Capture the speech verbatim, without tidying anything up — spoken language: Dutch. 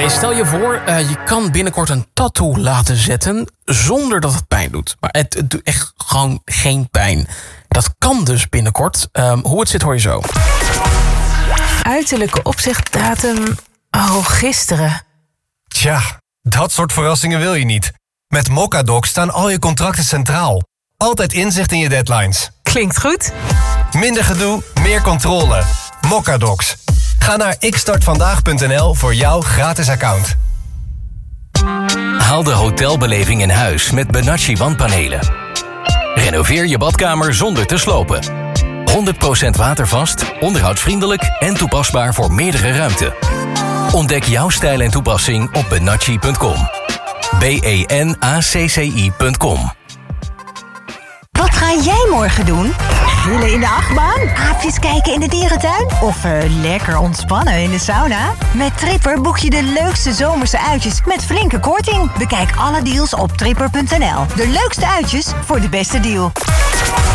okay, stel je voor, uh, je kan binnenkort een tattoo laten zetten zonder dat het pijn doet. Maar het, het doet echt gewoon geen pijn. Dat kan dus binnenkort. Um, hoe het zit hoor je zo. Uiterlijke opzichtdatum... Oh, gisteren. Tja, dat soort verrassingen wil je niet. Met Mocadoc staan al je contracten centraal. Altijd inzicht in je deadlines. Klinkt goed. Minder gedoe, meer controle. Mocadocs. Ga naar ik start vandaag punt n l voor jouw gratis account. Haal de hotelbeleving in huis met Benacci wandpanelen. Renoveer je badkamer zonder te slopen. honderd procent watervast, onderhoudsvriendelijk en toepasbaar voor meerdere ruimten. Ontdek jouw stijl en toepassing op benacci punt com. B E N A C C I punt com. Wat ga jij morgen doen? Grillen in de achtbaan? Aapjes kijken in de dierentuin? Of uh, lekker ontspannen in de sauna? Met Tripper boek je de leukste zomerse uitjes met flinke korting. Bekijk alle deals op tripper punt n l. De leukste uitjes voor de beste deal.